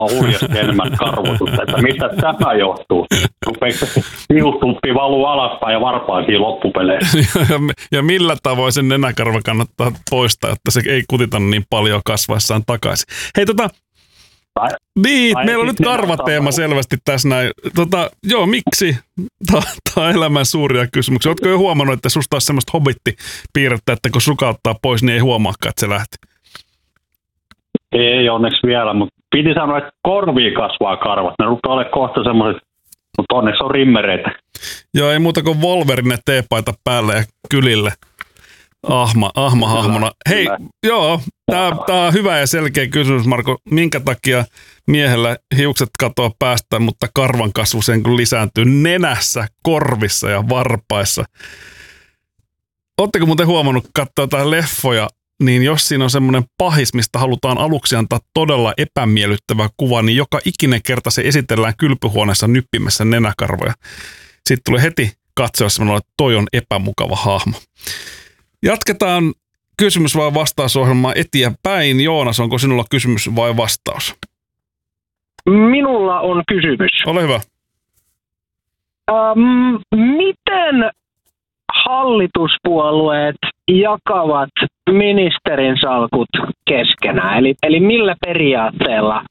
hurjasti enemmän karvotusta, että mistä tämä johtuu. Rupeeko hiustumppi valuu alaspäin ja varpaisiin loppupeleissä. Ja millä tavoin sen nenäkarva kannattaa poistaa, että se ei kutita niin paljon kasvaessaan takaisin. Hei meillä on nyt karvateema selvästi tässä näin. Joo, miksi? Tämä on elämän suuria kysymyksiä. Oletko jo huomannut, että susta olisi semmoista hobittipiirrettä, että kun sukauttaa pois, niin ei huomaakaan, että se lähti? Ei onneksi vielä, mutta piti sanoa, että korviin kasvaa karvat. Ne rupeaa olemaan kohta semmoiset, mutta onneksi on rimmereitä. Joo, ei muuta kuin Wolverine teepaita päälle ja kylille. Hahmona. Hei, joo, tää on hyvä ja selkeä kysymys, Marko. Minkä takia miehellä hiukset katoaa päästä, mutta karvan kasvu sen kun lisääntyy nenässä, korvissa ja varpaissa? Oletteko muuten huomannut katsoa jotain leffoja, niin jos siinä on semmoinen pahis, mistä halutaan aluksi antaa todella epämiellyttävä kuva, niin joka ikinen kerta se esitellään kylpyhuoneessa nyppimässä nenäkarvoja. Sitten tulee heti katsoa semmoinen, että toi on epämukava hahmo. Jatketaan kysymys vai vastausohjelmaa eteenpäin. Joonas, onko sinulla kysymys vai vastaus? Minulla on kysymys. Ole hyvä. Miten hallituspuolueet jakavat ministerin salkut keskenään? Eli millä periaatteella?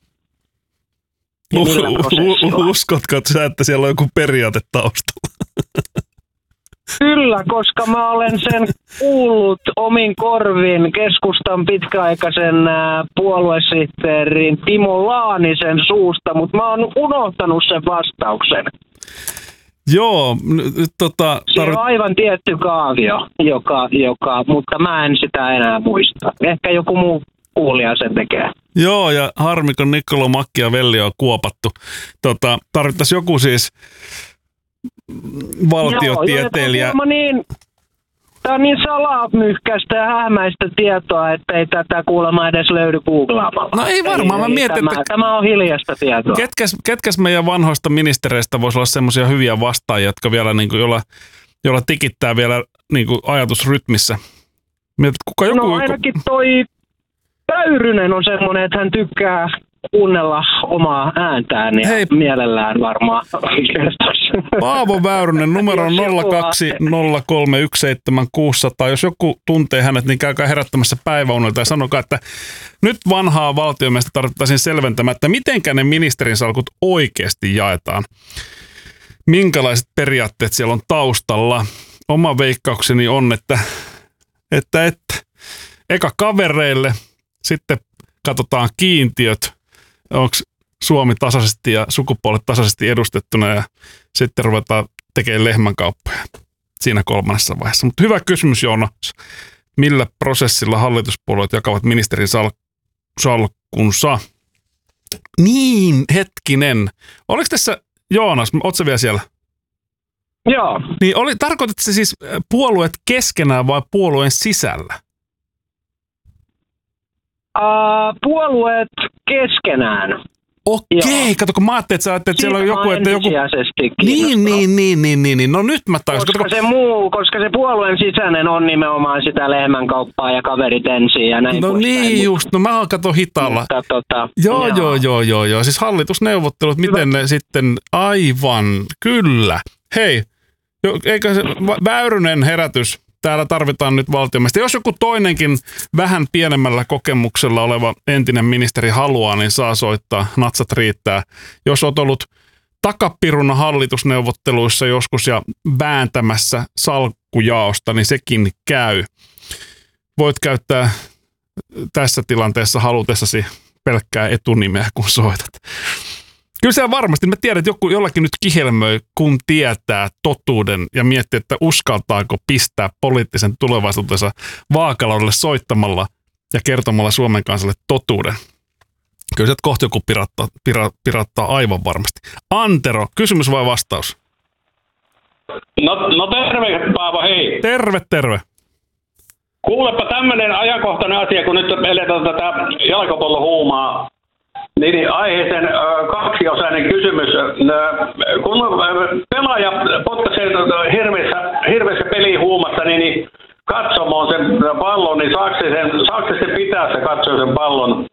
Uskotko sä, että siellä on joku periaate taustalla? Kyllä, koska mä olen sen kuullut omin korvin keskustan pitkäaikaisen puoluesihteerin Timo Laanisen suusta, mutta mä oon unohtanut sen vastauksen. Joo, se on aivan tietty kaavio, mutta mä en sitä enää muista. Ehkä joku muu kuulija sen tekee. Joo, ja harmi, kun Niccolo Machiavelli on kuopattu. Tarvittaisiin joku siis valtiotieteilijä. Tämä on niin salamyhkäistä ja hämäistä tietoa, että ei tätä kuulemma edes löydy googlaamalla. No ei varmaan, mä mietin, että tämä on hiljaista tietoa. Ketkäs meidän vanhoista ministereistä voisi olla semmoisia hyviä vastaajia, jotka vielä niin kuin, jolla tikittää vielä niin kuin ajatusrytmissä? Ainakin toi Väyrynen on semmoinen, että hän tykkää kuunnella omaa ääntään ja mielellään varmaan. Paavo Väyrynen, numero on 020317600. Jos joku tuntee hänet, niin käykää herättämässä päiväunelta ja sanokaa, että nyt vanhaa valtiomiestä tarvittaisiin selventämään, että mitenkä ne ministerin salkut oikeasti jaetaan. Minkälaiset periaatteet siellä on taustalla? Oma veikkaukseni on, että eka kavereille, sitten katsotaan kiintiöt, onko Suomi tasaisesti ja sukupuolet tasaisesti edustettuna ja sitten ruvetaan tekemään lehmänkauppoja siinä kolmannessa vaiheessa. Mutta hyvä kysymys, Joonas. Millä prosessilla hallituspuolueet jakavat ministerin salkkunsa? Niin, hetkinen. Oliko tässä, Joonas, ootko sä vielä siellä? Joo. Niin tarkoitatko se siis puolueet keskenään vai puolueen sisällä? Puolueet keskenään. Okei, kato, kun mä ajattelin, että sä ajattelet, että siellä on joku, että joku... Niin. No nyt mä tajusin. Koska se puolueen sisäinen on nimenomaan sitä lehmänkauppaa ja kaverit ensin ja näin. No niin just, no mä katon hitaalla. Joo. Siis hallitusneuvottelut, miten ne sitten, aivan, kyllä. Hei, eikö se Väyrynen herätys? Täällä tarvitaan nyt valtiomiehistä. Jos joku toinenkin vähän pienemmällä kokemuksella oleva entinen ministeri haluaa, niin saa soittaa. Natsat riittää. Jos olet ollut takapiruna hallitusneuvotteluissa joskus ja vääntämässä salkkujaosta, niin sekin käy. Voit käyttää tässä tilanteessa halutessasi pelkkää etunimeä, kun soitat. Kyllä se varmasti. Mä tiedän, että jollakin nyt kihelmöi, kun tietää totuuden ja miettii, että uskaltaako pistää poliittisen tulevaisuutensa vaakalaudelle soittamalla ja kertomalla Suomen kansalle totuuden. Kyllä se kohta joku pirattaa aivan varmasti. Antero, kysymys vai vastaus? No terve, Paavo, hei. Terve. Kuulepa tämmöinen ajankohtainen asia, kun nyt eletään tätä jalkapallohuumaa. Niin aiheeseen kaksiosainen kysymys. Kun pelaaja potkaisee hirveässä pelihuumassa, niin katsomaan sen pallon, niin saako se pitää se katsoa sen pallon